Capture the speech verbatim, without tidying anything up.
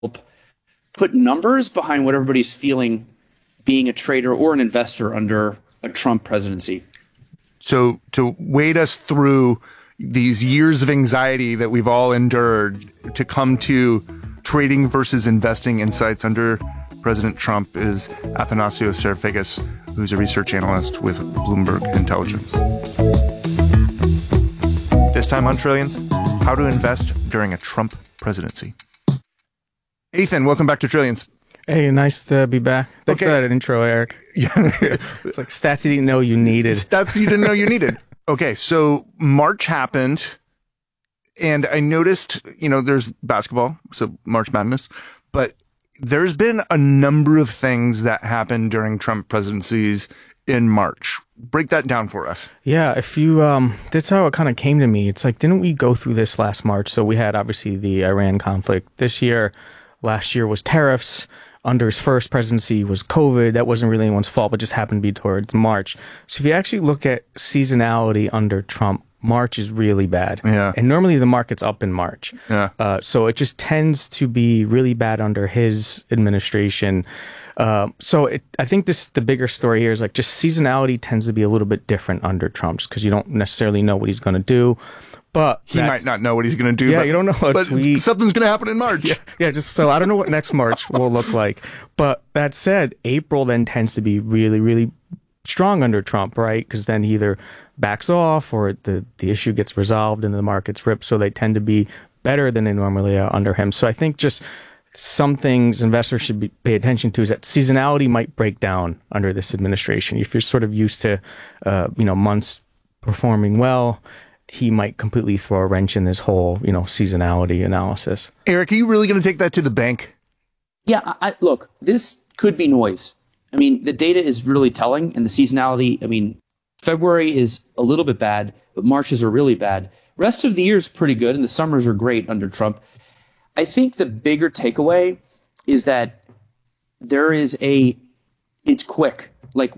put numbers behind what everybody's feeling being a trader or an investor under a Trump presidency. So to wade us through these years of anxiety that we've all endured to come to trading versus investing insights under President Trump is Athanasios Serifigis, who's a research analyst with Bloomberg Intelligence. This time on Trillions, how to invest during a Trump presidency. Ethan, welcome back to Trillions. Hey, nice to be back. Thanks Okay. for that intro, Eric. Yeah. It's like stats you didn't know you needed. Stats you didn't know you needed. Okay, so March happened, and I noticed, you know, there's basketball, so March Madness, but there's been a number of things that happened during Trump presidencies in March. Break that down for us. Yeah, if you, um, that's how it kind of came to me. It's like, didn't we go through this last March? So we had obviously the Iran conflict this year. Last year was tariffs. Under his first presidency was COVID. That wasn't really anyone's fault, but just happened to be towards March. So if you actually look at seasonality under Trump, March is really bad. Yeah. And normally the market's up in March. Yeah. Uh, so it just tends to be really bad under his administration. Uh, so it, I think this the bigger story here is like just seasonality tends to be a little bit different under Trump just because you don't necessarily know what he's going to do. But He might not know what he's going to do. Yeah, but, you don't know what but tweet. something's going to happen in March. Yeah, yeah, just so I don't know what next March will look like. But that said, April then tends to be really, really strong under Trump, right? Because then he either backs off or the, the issue gets resolved and the markets rip. So they tend to be better than they normally are under him. So I think just some things investors should be, pay attention to is that seasonality might break down under this administration. If you're sort of used to, uh, you know, months performing well, he might completely throw a wrench in this whole, you know, seasonality analysis. Eric, are you really going to take that to the bank? Yeah, I, I, look, this could be noise. I mean, the data is really telling, and the seasonality, I mean, February is a little bit bad, but Marches are really bad. Rest of the year is pretty good, and the summers are great under Trump. I think the bigger takeaway is that there is a, it's quick.